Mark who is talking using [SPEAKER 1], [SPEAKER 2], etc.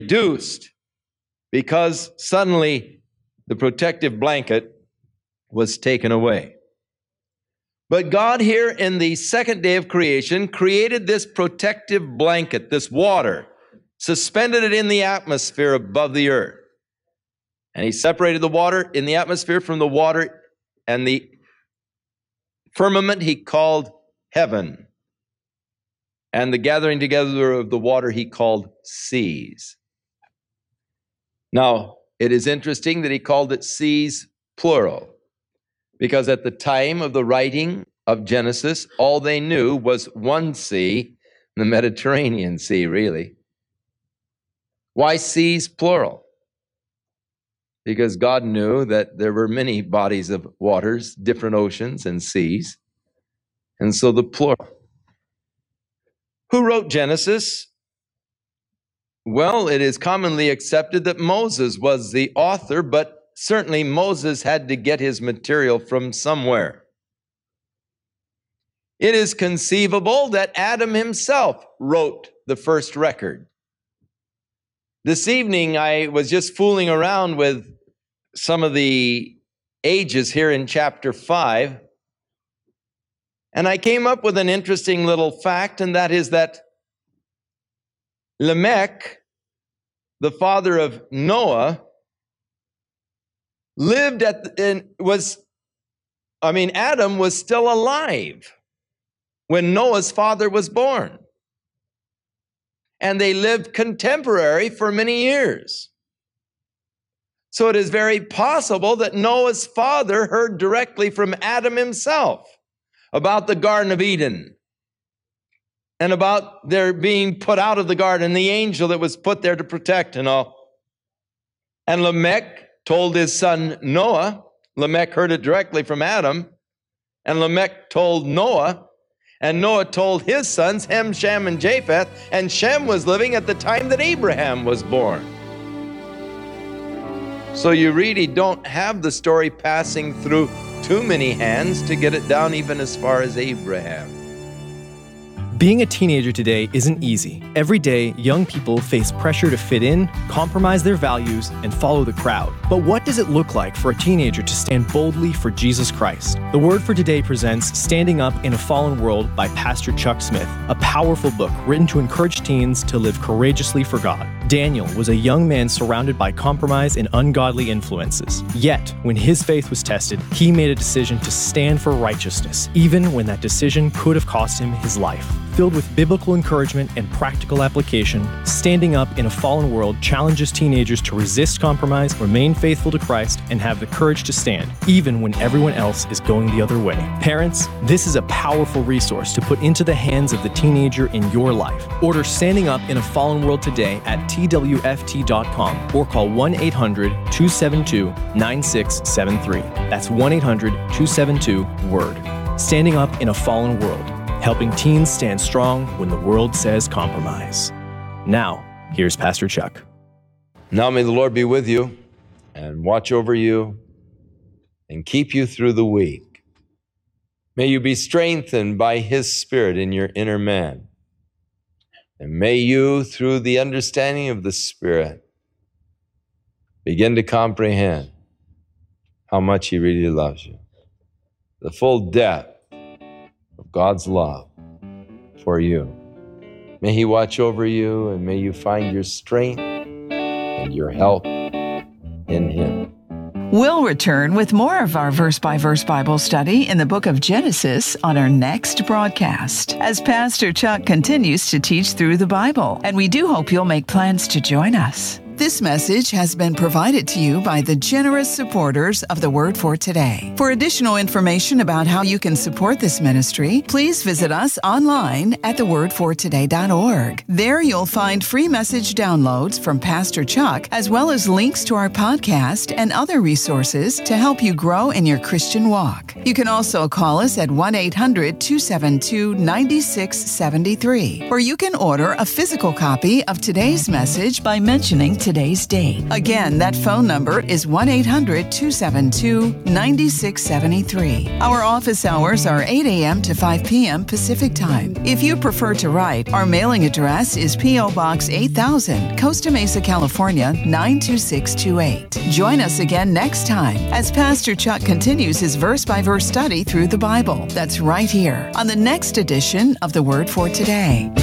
[SPEAKER 1] reduced because suddenly the protective blanket was taken away. But God here in the second day of creation created this protective blanket, this water, suspended it in the atmosphere above the earth. And he separated the water in the atmosphere from the water, and the firmament he called heaven. And the gathering together of the water he called seas. Now, it is interesting that he called it seas plural, because at the time of the writing of Genesis, all they knew was one sea, the Mediterranean Sea, really. Why seas plural? Because God knew that there were many bodies of waters, different oceans and seas, and so the plural. Who wrote Genesis? Well, it is commonly accepted that Moses was the author, but certainly Moses had to get his material from somewhere. It is conceivable that Adam himself wrote the first record. This evening, I was just fooling around with some of the ages here in chapter 5, and I came up with an interesting little fact, and that is that Lamech, the father of Noah, lived Adam was still alive when Noah's father was born. And they lived contemporary for many years. So it is very possible that Noah's father heard directly from Adam himself about the Garden of Eden and about their being put out of the garden, the angel that was put there to protect and all. And Lamech told his son Noah. Lamech heard it directly from Adam. And Lamech told Noah. And Noah told his sons, Ham, Shem, and Japheth. And Shem was living at the time that Abraham was born. So you really don't have the story passing through too many hands to get it down even as far as Abraham.
[SPEAKER 2] Being a teenager today isn't easy. Every day, young people face pressure to fit in, compromise their values, and follow the crowd. But what does it look like for a teenager to stand boldly for Jesus Christ? The Word for Today presents Standing Up in a Fallen World by Pastor Chuck Smith, a powerful book written to encourage teens to live courageously for God. Daniel was a young man surrounded by compromise and ungodly influences. Yet, when his faith was tested, he made a decision to stand for righteousness, even when that decision could have cost him his life. Filled with biblical encouragement and practical application, Standing Up in a Fallen World challenges teenagers to resist compromise, remain faithful to Christ, and have the courage to stand, even when everyone else is going the other way. Parents, this is a powerful resource to put into the hands of the teenager in your life. Order Standing Up in a Fallen World today at twft.com or call 1-800-272-9673. That's 1-800-272-WORD. Standing Up in a Fallen World, helping teens stand strong when the world says compromise. Now, here's Pastor Chuck.
[SPEAKER 1] Now may the Lord be with you and watch over you and keep you through the week. May you be strengthened by His Spirit in your inner man. And may you, through the understanding of the Spirit, begin to comprehend how much He really loves you. The full depth of God's love for you. May He watch over you, and may you find your strength and your help in Him.
[SPEAKER 3] We'll return with more of our verse-by-verse Bible study in the book of Genesis on our next broadcast, as Pastor Chuck continues to teach through the Bible, and we do hope you'll make plans to join us. This message has been provided to you by the generous supporters of the Word for Today. For additional information about how you can support this ministry, please visit us online at thewordfortoday.org. There you'll find free message downloads from Pastor Chuck, as well as links to our podcast and other resources to help you grow in your Christian walk. You can also call us at 1-800-272-9673, or you can order a physical copy of today's message by mentioning today's today's date. Again, that phone number is 1-800-272-9673. Our office hours are 8 a.m. to 5 p.m. Pacific Time. If you prefer to write, our mailing address is P.O. Box 8000, Costa Mesa, California, 92628. Join us again next time as Pastor Chuck continues his verse-by-verse study through the Bible. That's right here on the next edition of The Word for Today.